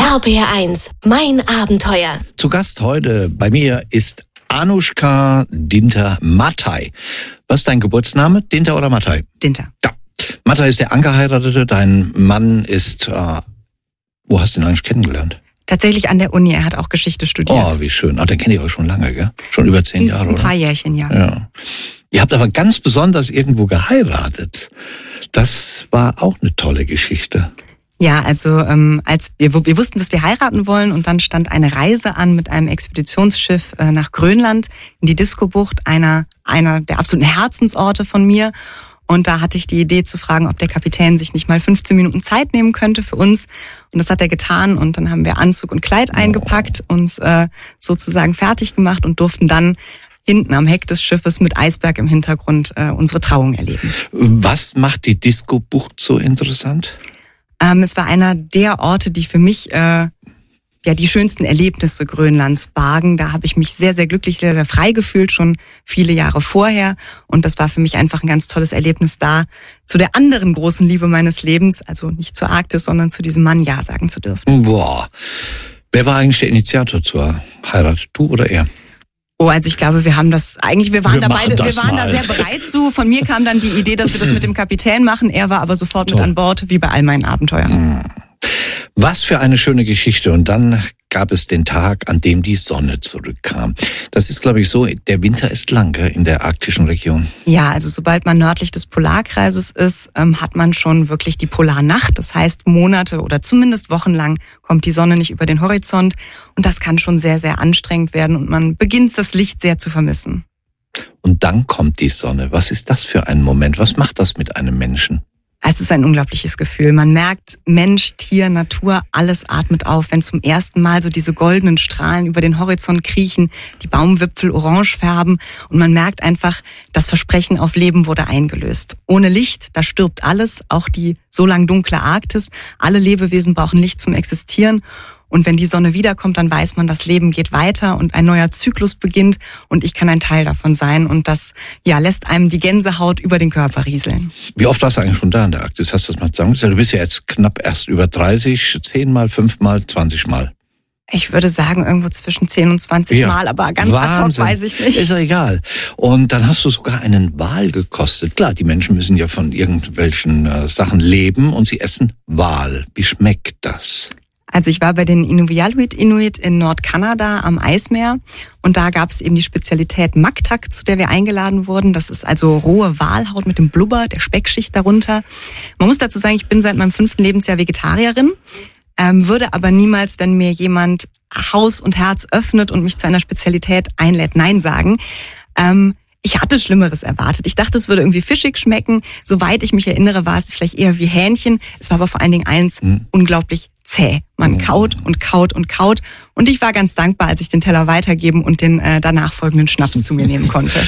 RPR1, mein Abenteuer. Zu Gast heute bei mir ist Anushka Dinter-Mattei. Was ist dein Geburtsname? Dinter oder Mattei? Dinter. Ja. Mattei ist der Angeheiratete. Dein Mann ist, wo hast du ihn eigentlich kennengelernt? Tatsächlich an der Uni. Er hat auch Geschichte studiert. Oh, wie schön. Den kenne ich euch schon lange, gell? Schon über 10 Jahre, oder? Ein paar Jährchen, ja. Ihr habt aber ganz besonders irgendwo geheiratet. Das war auch eine tolle Geschichte. Ja, also als wir wussten, dass wir heiraten wollen, und dann stand eine Reise an mit einem Expeditionsschiff nach Grönland in die Disco-Bucht, einer der absoluten Herzensorte von mir. Und da hatte ich die Idee zu fragen, ob der Kapitän sich nicht mal 15 Minuten Zeit nehmen könnte für uns. Und das hat er getan. Und dann haben wir Anzug und Kleid eingepackt, uns sozusagen fertig gemacht und durften dann hinten am Heck des Schiffes mit Eisberg im Hintergrund unsere Trauung erleben. Was macht die Disco-Bucht so interessant? Es war einer der Orte, die für mich die schönsten Erlebnisse Grönlands bargen. Da habe ich mich sehr, sehr glücklich, sehr, sehr frei gefühlt, schon viele Jahre vorher. Und das war für mich einfach ein ganz tolles Erlebnis, da zu der anderen großen Liebe meines Lebens, also nicht zur Arktis, sondern zu diesem Mann Ja sagen zu dürfen. Boah. Wer war eigentlich der Initiator zur Heirat? Du oder er? Oh, also ich glaube, wir waren da sehr bereit zu. Von mir kam dann die Idee, dass wir das mit dem Kapitän machen. Er war aber sofort mit an Bord, wie bei all meinen Abenteuern. Was für eine schöne Geschichte. Und dann gab es den Tag, an dem die Sonne zurückkam. Das ist, glaube ich, so, der Winter ist lang, gell, in der arktischen Region. Ja, also sobald man nördlich des Polarkreises ist, hat man schon wirklich die Polarnacht. Das heißt, Monate oder zumindest wochenlang kommt die Sonne nicht über den Horizont. Und das kann schon sehr, sehr anstrengend werden. Und man beginnt das Licht sehr zu vermissen. Und dann kommt die Sonne. Was ist das für ein Moment? Was macht das mit einem Menschen? Es ist ein unglaubliches Gefühl. Man merkt, Mensch, Tier, Natur, alles atmet auf. Wenn zum ersten Mal so diese goldenen Strahlen über den Horizont kriechen, die Baumwipfel orange färben und man merkt einfach, das Versprechen auf Leben wurde eingelöst. Ohne Licht, da stirbt alles, auch die so lang dunkle Arktis. Alle Lebewesen brauchen Licht zum Existieren. Und wenn die Sonne wiederkommt, dann weiß man, das Leben geht weiter und ein neuer Zyklus beginnt und ich kann ein Teil davon sein. Und das lässt einem die Gänsehaut über den Körper rieseln. Wie oft warst du eigentlich schon da in der Arktis? Hast du das mal zusammengestellt? Du bist ja jetzt knapp erst über 30, 10-mal, 5-mal, 20-mal. Ich würde sagen, irgendwo zwischen 10 und 20 Mal, aber ganz ad hoc weiß ich nicht. Ist doch egal. Und dann hast du sogar einen Wal gekostet. Klar, die Menschen müssen ja von irgendwelchen Sachen leben und sie essen Wal. Wie schmeckt das? Also ich war bei den Inuvialuit-Inuit in Nordkanada am Eismeer und da gab es eben die Spezialität Maktak, zu der wir eingeladen wurden. Das ist also rohe Walhaut mit dem Blubber, der Speckschicht darunter. Man muss dazu sagen, ich bin seit meinem 5. Lebensjahr Vegetarierin, würde aber niemals, wenn mir jemand Haus und Herz öffnet und mich zu einer Spezialität einlädt, Nein sagen. Ich hatte Schlimmeres erwartet. Ich dachte, es würde irgendwie fischig schmecken. Soweit ich mich erinnere, war es vielleicht eher wie Hähnchen. Es war aber vor allen Dingen eins, unglaublich zäh. Man kaut und kaut und kaut. Und ich war ganz dankbar, als ich den Teller weitergeben und den danach folgenden Schnaps zu mir nehmen konnte.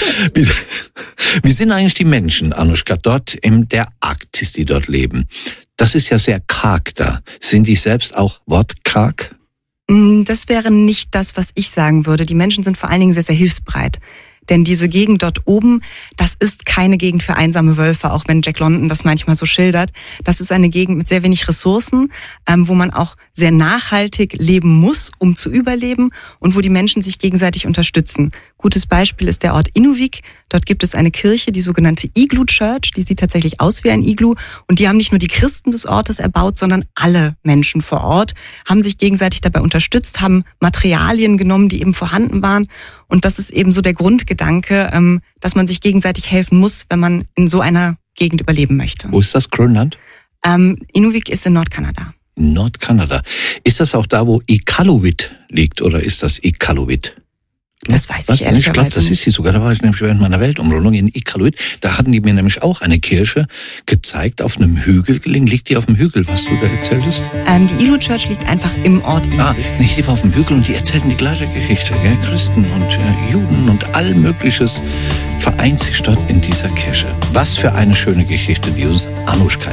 Wie sind eigentlich die Menschen, Anushka, dort in der Arktis, die dort leben? Das ist ja sehr karg da. Sind die selbst auch wortkarg? Das wäre nicht das, was ich sagen würde. Die Menschen sind vor allen Dingen sehr, sehr hilfsbereit. Denn diese Gegend dort oben, das ist keine Gegend für einsame Wölfe, auch wenn Jack London das manchmal so schildert. Das ist eine Gegend mit sehr wenig Ressourcen, wo man auch sehr nachhaltig leben muss, um zu überleben und wo die Menschen sich gegenseitig unterstützen. Gutes Beispiel ist der Ort Inuvik. Dort gibt es eine Kirche, die sogenannte Igloo Church. Die sieht tatsächlich aus wie ein Igloo. Und die haben nicht nur die Christen des Ortes erbaut, sondern alle Menschen vor Ort haben sich gegenseitig dabei unterstützt, haben Materialien genommen, die eben vorhanden waren. Und das ist eben so der Grundgedanke, dass man sich gegenseitig helfen muss, wenn man in so einer Gegend überleben möchte. Wo ist das, Grönland? Inuvik ist in Nordkanada. In Nordkanada. Ist das auch da, wo Iqaluit liegt, oder ist das Iqaluit? Das weiß ich ehrlicherweise nicht. Ich glaube, das ist sie sogar. Da war ich nämlich während meiner Weltumrundung in Iqaluit. Da hatten die mir nämlich auch eine Kirche gezeigt auf einem Hügel. Liegt die auf dem Hügel, was du da erzähltest? Die Igloo Church liegt einfach im Ort Inuvik. Nicht, die war auf dem Hügel und die erzählten die gleiche Geschichte. Gell? Christen und Juden und all Mögliches vereint sich dort in dieser Kirche. Was für eine schöne Geschichte, die uns Anushka